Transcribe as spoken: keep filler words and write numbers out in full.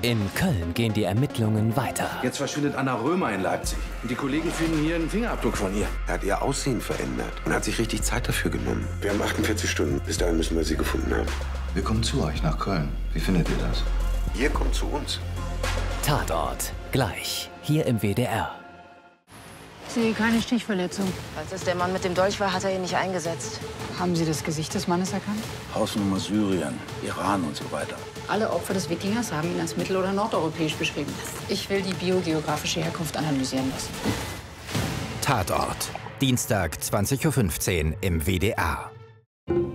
In Köln gehen die Ermittlungen weiter. Jetzt verschwindet Anna Römer in Leipzig. Und die Kollegen finden hier einen Fingerabdruck von ihr. Er hat ihr Aussehen verändert und hat sich richtig Zeit dafür genommen. Wir haben achtundvierzig Stunden. Bis dahin müssen wir sie gefunden haben. Wir kommen zu euch nach Köln. Wie findet ihr das? Ihr kommt zu uns. Tatort. Gleich. Hier im W D R. Ich sehe keine Stichverletzung. Als es der Mann mit dem Dolch war, hat er ihn nicht eingesetzt. Haben Sie das Gesicht des Mannes erkannt? Hausnummer Syrien, Iran und so weiter. Alle Opfer des Wikingers haben ihn als mittel- oder nordeuropäisch beschrieben. Ich will die biogeografische Herkunft analysieren lassen. Tatort. Dienstag, zwanzig Uhr fünfzehn im W D R.